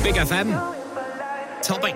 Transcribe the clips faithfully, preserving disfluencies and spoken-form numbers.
Big F M. Topic.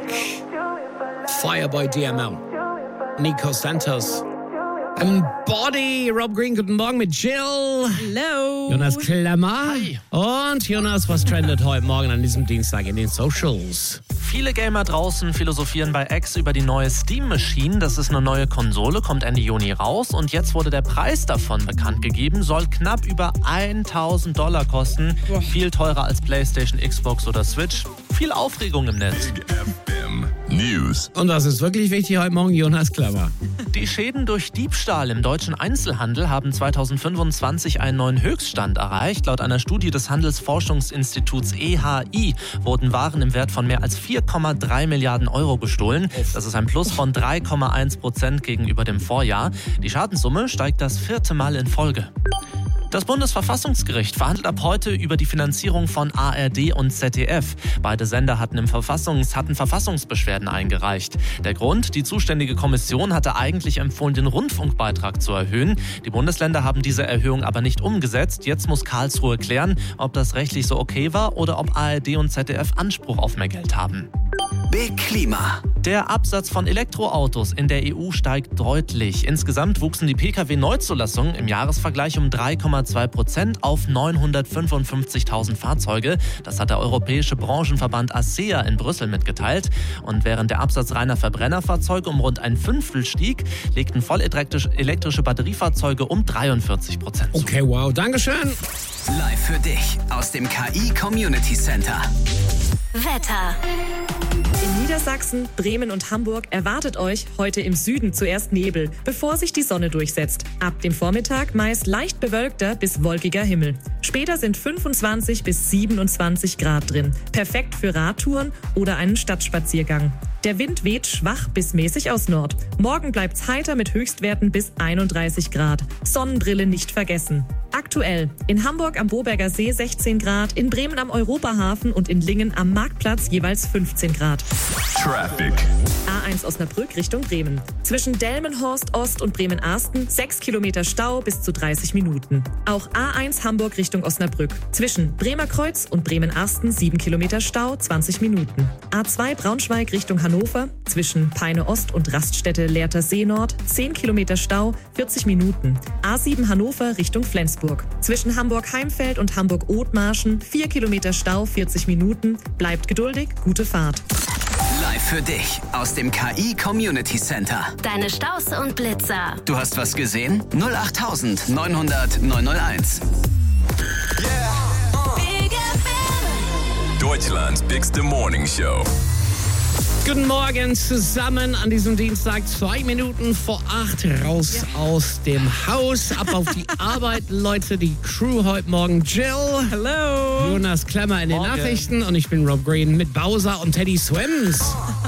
Fireboy D M L. Nico Santos. Um, Body. Rob Green, guten Morgen mit Jill. Hello. Jonas Klemmer. Hi. Und Jonas, was trendet heute Morgen an diesem Dienstag in den Socials? Viele Gamer draußen philosophieren bei X über die neue Steam Machine. Das ist eine neue Konsole, kommt Ende Juni raus. Und jetzt wurde der Preis davon bekannt gegeben. Soll knapp über tausend Dollar kosten. Boah. Viel teurer als PlayStation, Xbox oder Switch. Viel Aufregung im Netz. Big F M News. Und das ist wirklich wichtig heute Morgen, Jonas Klemmer. Die Schäden durch Diebstahl im deutschen Einzelhandel haben zwanzig fünfundzwanzig einen neuen Höchststand erreicht. Laut einer Studie des Handelsforschungsinstituts E H I wurden Waren im Wert von mehr als vier Komma drei Milliarden Euro gestohlen. Das ist ein Plus von drei Komma eins Prozent gegenüber dem Vorjahr. Die Schadenssumme steigt das vierte Mal in Folge. Das Bundesverfassungsgericht verhandelt ab heute über die Finanzierung von A R D und Z D F. Beide Sender hatten, im Verfassungs-, hatten Verfassungsbeschwerden eingereicht. Der Grund: Die zuständige Kommission hatte eigentlich empfohlen, den Rundfunkbeitrag zu erhöhen. Die Bundesländer haben diese Erhöhung aber nicht umgesetzt. Jetzt muss Karlsruhe klären, ob das rechtlich so okay war oder ob A R D und Z D F Anspruch auf mehr Geld haben. Big Klima. Der Absatz von Elektroautos in der E U steigt deutlich. Insgesamt wuchsen die Pkw-Neuzulassungen im Jahresvergleich um drei Komma zwei Prozent auf neunhundertfünfundfünfzigtausend Fahrzeuge. Das hat der europäische Branchenverband A S E A in Brüssel mitgeteilt. Und während der Absatz reiner Verbrennerfahrzeuge um rund ein Fünftel stieg, legten vollelektrische Batteriefahrzeuge um dreiundvierzig Prozent zu. Okay, wow, Dankeschön. Live für dich aus dem K I Community Center. Wetter. In Niedersachsen, Bremen und Hamburg erwartet euch heute im Süden zuerst Nebel, bevor sich die Sonne durchsetzt. Ab dem Vormittag meist leicht bewölkter bis wolkiger Himmel. Später sind fünfundzwanzig bis siebenundzwanzig Grad drin. Perfekt für Radtouren oder einen Stadtspaziergang. Der Wind weht schwach bis mäßig aus Nord. Morgen bleibt's heiter mit Höchstwerten bis einunddreißig Grad. Sonnenbrille nicht vergessen. Aktuell in Hamburg am Boberger See sechzehn Grad, in Bremen am Europahafen und in Lingen am Marktplatz jeweils fünfzehn Grad. Traffic. A eins Osnabrück Richtung Bremen. Zwischen Delmenhorst Ost und Bremen-Arsten sechs Kilometer Stau bis zu dreißig Minuten. Auch A eins Hamburg Richtung Osnabrück. Zwischen Bremer Kreuz und Bremen-Arsten sieben Kilometer Stau, zwanzig Minuten. A zwei Braunschweig Richtung Hannover. Zwischen Peine Ost und Raststätte Lehrter See Nord zehn Kilometer Stau, vierzig Minuten. A sieben Hannover Richtung Flensburg. Zwischen Hamburg-Heimfeld und Hamburg-Othmarschen vier Kilometer Stau, vierzig Minuten. Bleibt geduldig, gute Fahrt. Live für dich aus dem K I Community Center. Deine Staus und Blitzer. Du hast was gesehen? null acht neunhundert neunhunderteins. Big F M. Deutschlands bigste Morning Show. Guten Morgen zusammen an diesem Dienstag, zwei Minuten vor acht, raus aus dem Haus, ab auf die Arbeit, Leute, die Crew heute Morgen. Jill, Hello. Jonas Klemmer in den Morgen. Nachrichten und ich bin Rob Green mit Bowser und Teddy Swims.